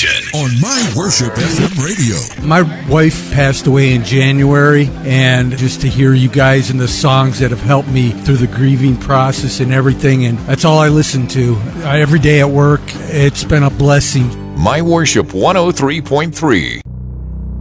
Station on My Worship FM Radio. My wife passed away in January, and just to hear you guys and the songs that have helped me through the grieving process and everything, and that's all I listen to every day at work. It's been a blessing. My Worship 103.3.